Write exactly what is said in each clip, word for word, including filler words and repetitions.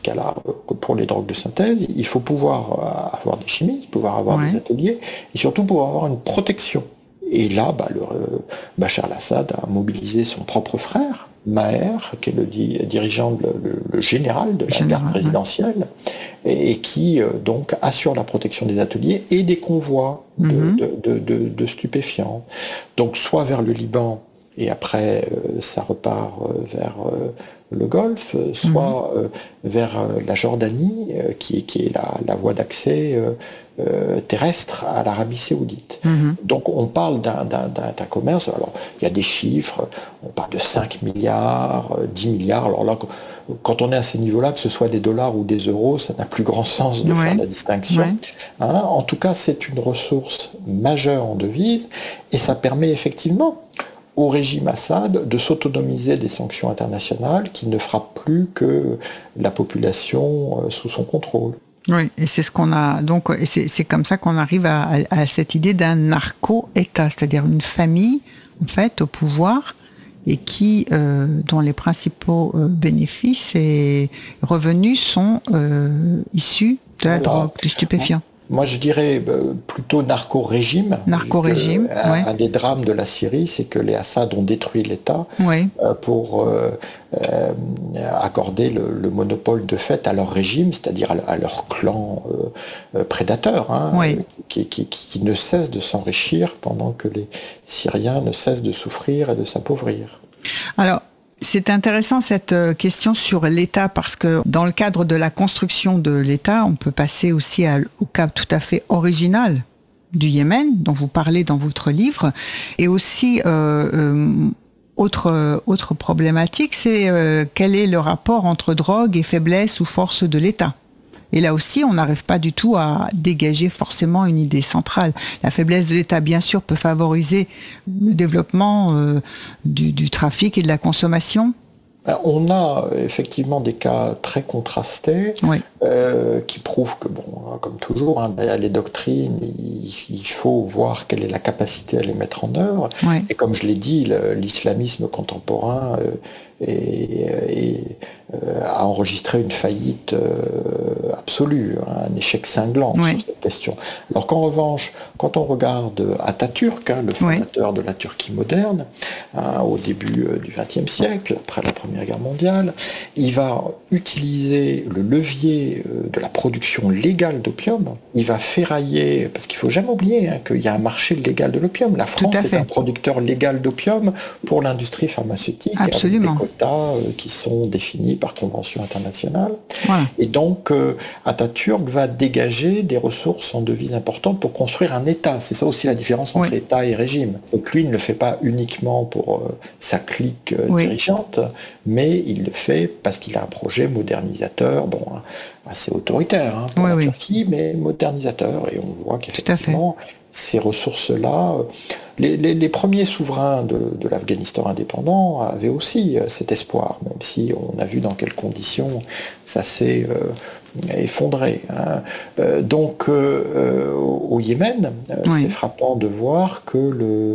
cas-là, que pour les drogues de synthèse, il faut pouvoir avoir des chimistes, pouvoir avoir ouais. des ateliers, et surtout pouvoir avoir une protection. Et là, bah, le, euh, Bachar el-Assad a mobilisé son propre frère, Maher, qui est le di- dirigeant, le, le, le général de la général, garde présidentielle, ouais. et, et qui euh, donc assure la protection des ateliers et des convois de, mm-hmm. de, de, de, de stupéfiants. Donc soit vers le Liban, et après euh, ça repart euh, vers euh, le Golfe, soit mmh. euh, vers euh, la Jordanie, euh, qui, qui est la, la voie d'accès euh, euh, terrestre à l'Arabie Saoudite. Mmh. Donc on parle d'un, d'un, d'un, d'un commerce, alors il y a des chiffres, on parle de cinq milliards, dix milliards, alors là, quand on est à ces niveaux-là, que ce soit des dollars ou des euros, ça n'a plus grand sens de ouais. faire la distinction. Ouais. Hein, en tout cas, c'est une ressource majeure en devises, et ça permet effectivement au régime Assad de s'autonomiser des sanctions internationales qui ne frappent plus que la population sous son contrôle. Oui, et c'est ce qu'on a donc, et c'est, c'est comme ça qu'on arrive à, à, à cette idée d'un narco-État, c'est-à-dire une famille en fait au pouvoir et qui euh, dont les principaux euh, bénéfices et revenus sont euh, issus de la Alors, drogue, du stupéfiant. Moi, je dirais plutôt narco-régime. Narco-régime, un, ouais. un des drames de la Syrie, c'est que les Assad ont détruit l'État ouais. pour euh, euh, accorder le, le monopole de fait à leur régime, c'est-à-dire à, à leur clan euh, prédateur, hein, ouais. qui, qui, qui ne cesse de s'enrichir pendant que les Syriens ne cessent de souffrir et de s'appauvrir. Alors, c'est intéressant cette question sur l'État parce que dans le cadre de la construction de l'État, on peut passer aussi à, au cas tout à fait original du Yémen, dont vous parlez dans votre livre, et aussi euh, euh, autre autre problématique, c'est euh, quel est le rapport entre drogue et faiblesse ou force de l'État. Et là aussi, on n'arrive pas du tout à dégager forcément une idée centrale. La faiblesse de l'État, bien sûr, peut favoriser le développement euh, du, du trafic et de la consommation. On a effectivement des cas très contrastés oui. euh, qui prouvent que, bon, comme toujours, hein, les doctrines, il, il faut voir quelle est la capacité à les mettre en œuvre. Oui. Et comme je l'ai dit, le, l'islamisme contemporain euh, est, est, euh, a enregistré une faillite euh, absolue, hein, un échec cinglant oui. sur cette question. Alors qu'en revanche, quand on regarde Atatürk, hein, le fondateur oui. de la Turquie moderne, hein, au début euh, du vingtième siècle, après la Première Guerre mondiale, il va utiliser le levier euh, de la production légale d'opium. Il va ferrailler, parce qu'il ne faut jamais oublier hein, qu'il y a un marché légal de l'opium. La France est un producteur légal d'opium pour l'industrie pharmaceutique. Absolument. Avec des quotas euh, qui sont définis par convention internationale. Voilà. Et donc, euh, Atatürk va dégager des ressources en devises importantes pour construire un État. C'est ça aussi la différence entre oui. État et régime. Donc lui, il ne le fait pas uniquement pour euh, sa clique euh, oui. dirigeante, mais il le fait parce qu'il a un projet modernisateur, bon, assez autoritaire hein, pour oui, la oui. Turquie, mais modernisateur. Et on voit qu'effectivement, ces ressources-là, les, les, les premiers souverains de, de l'Afghanistan indépendant avaient aussi euh, cet espoir, même si on a vu dans quelles conditions ça s'est euh, effondré. Hein. Euh, donc, euh, au Yémen, euh, oui. c'est frappant de voir que le...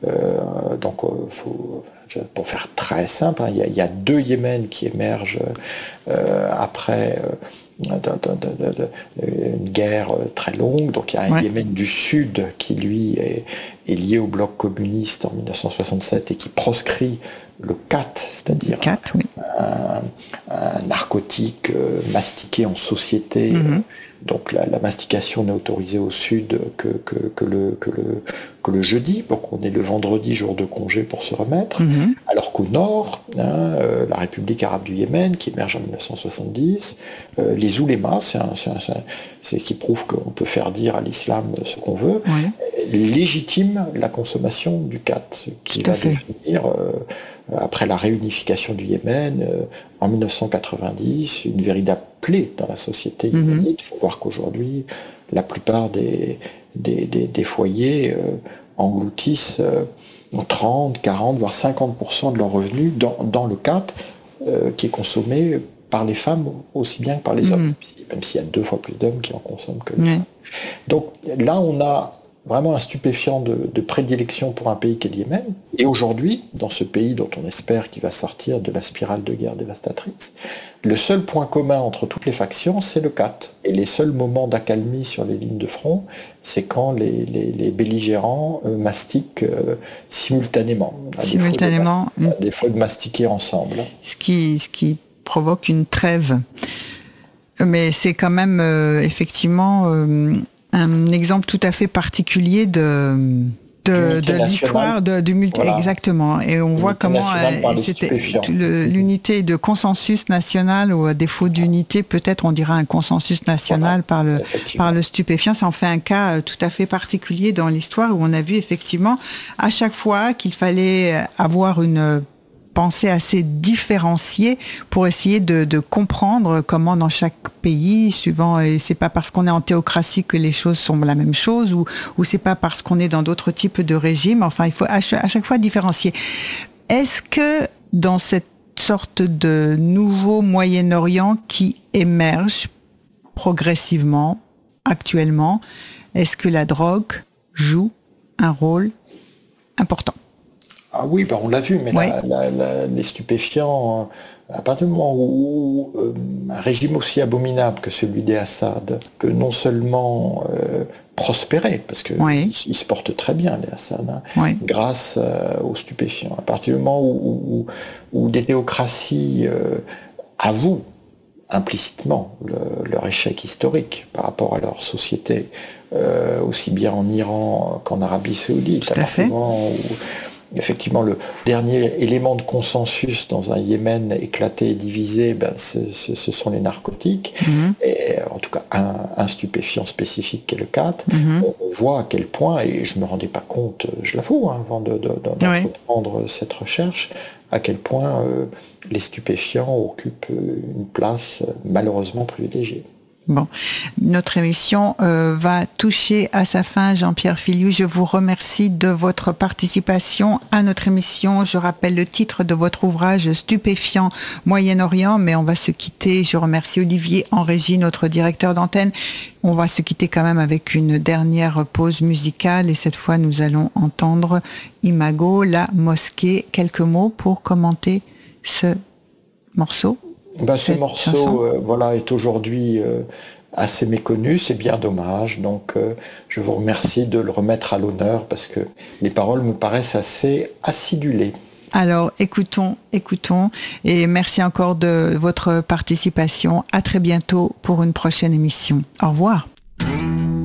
Euh, donc, euh, faut... Pour faire très simple, hein, il, y a, il y a deux Yémen qui émergent euh, après euh, de, de, de, de, une guerre très longue. Donc il y a un ouais. Yémen du Sud qui, lui, est, est lié au bloc communiste en dix-neuf cent soixante-sept et qui proscrit le khat, c'est-à-dire khat, un, oui. un, un narcotique euh, mastiqué en société. Mm-hmm. Euh, donc la, la mastication n'est autorisée au Sud que, que, que, le, que, le, que le jeudi, pour qu'on ait le vendredi jour de congé pour se remettre. Mm-hmm. Alors qu'au Nord, hein, euh, la République arabe du Yémen, qui émerge en dix-neuf cent soixante-dix, euh, les oulémas, c'est, un, c'est, un, c'est, un, c'est ce qui prouve qu'on peut faire dire à l'islam ce qu'on veut, oui. légitime la consommation du khat, qui va devenir... Euh, après la réunification du Yémen, euh, en dix-neuf cent quatre-vingt-dix, une véritable plaie dans la société yéménite. Il mm-hmm. faut voir qu'aujourd'hui, la plupart des, des, des, des foyers euh, engloutissent euh, trente, quarante, voire cinquante pour cent de leurs revenus dans, dans le khat, euh, qui est consommé par les femmes aussi bien que par les mm-hmm. hommes, même s'il y a deux fois plus d'hommes qui en consomment que les mm-hmm. femmes. Donc là, on a vraiment un stupéfiant de, de prédilection pour un pays qu'est le Yémen. Et aujourd'hui, dans ce pays dont on espère qu'il va sortir de la spirale de guerre dévastatrice, le seul point commun entre toutes les factions, c'est le khat. Et les seuls moments d'accalmie sur les lignes de front, c'est quand les, les, les belligérants euh, mastiquent euh, simultanément. À Simultanément. Des fois, de, à des fois de mastiquer ensemble. Ce qui, ce qui provoque une trêve. Mais c'est quand même euh, effectivement euh, un exemple tout à fait particulier de... de, de l'histoire de, du multi voilà. Exactement, et on l'unité voit comment euh, c'était le, l'unité de consensus national, ou à défaut d'unité peut-être on dira un consensus national voilà. par le par le stupéfiant. Ça en fait un cas tout à fait particulier dans l'histoire, où on a vu effectivement à chaque fois qu'il fallait avoir une pensée assez différenciée pour essayer de, de comprendre comment dans chaque pays, suivant, et c'est pas parce qu'on est en théocratie que les choses sont la même chose, ou, ou c'est pas parce qu'on est dans d'autres types de régimes. Enfin, il faut à chaque, à chaque fois différencier. Est-ce que dans cette sorte de nouveau Moyen-Orient qui émerge progressivement, actuellement, est-ce que la drogue joue un rôle important? Ah oui, bah on l'a vu, mais oui. la, la, la, les stupéfiants, à partir du moment où, où euh, un régime aussi abominable que celui des Assad peut non seulement euh, prospérer, parce qu'ils oui. ils se portent très bien, les Assad, hein, oui. grâce euh, aux stupéfiants, à partir du moment où, où, où des théocraties euh, avouent implicitement le, leur échec historique par rapport à leur société, euh, aussi bien en Iran qu'en Arabie Saoudite, Tout à, à fait. Où, effectivement, le dernier élément de consensus dans un Yémen éclaté et divisé, ben, ce, ce, ce sont les narcotiques, mm-hmm. et en tout cas un, un stupéfiant spécifique qui est le khat. Mm-hmm. On voit à quel point, et je ne me rendais pas compte, je l'avoue, hein, avant de, de, de, d'entreprendre oui. cette recherche, à quel point euh, les stupéfiants occupent une place malheureusement privilégiée. Bon, notre émission euh, va toucher à sa fin. Jean-Pierre Filiou, je vous remercie de votre participation à notre émission. Je rappelle le titre de votre ouvrage, Stupéfiant Moyen-Orient, mais on va se quitter. Je remercie Olivier en régie, notre directeur d'antenne. On va se quitter quand même avec une dernière pause musicale, et cette fois nous allons entendre Imago, La Mosquée. Quelques mots pour commenter ce morceau? Ben, ce morceau euh, voilà, est aujourd'hui euh, assez méconnu, c'est bien dommage, donc euh, je vous remercie de le remettre à l'honneur, parce que les paroles me paraissent assez acidulées. Alors écoutons, écoutons, et merci encore de votre participation. À très bientôt pour une prochaine émission. Au revoir.